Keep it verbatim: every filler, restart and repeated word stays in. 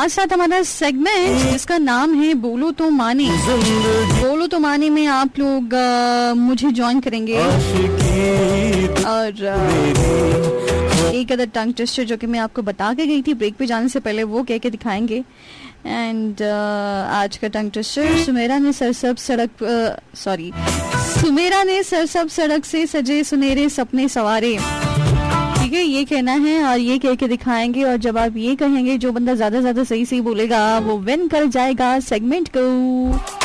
साथ साथ हमारा सेगमेंट जिसका नाम है बोलो तो माने। बोलो तो माने में आप लोग आ, मुझे ज्वाइन करेंगे और आ, एक अदर टंग टेस्टर जो कि मैं आपको बता के गई थी ब्रेक पे जाने से पहले, वो कह के दिखाएंगे। एंड uh, आज का टंग ट्विस्टर, सुमेरा ने सरसब सड़क सॉरी uh, सुमेरा ने सरसब सड़क से सजे सुनहरे सपने सवारे। ठीक है, ये कहना है और ये कह के दिखाएंगे। और जब आप ये कहेंगे, जो बंदा ज्यादा ज्यादा सही सही बोलेगा वो विन कर जाएगा सेगमेंट को।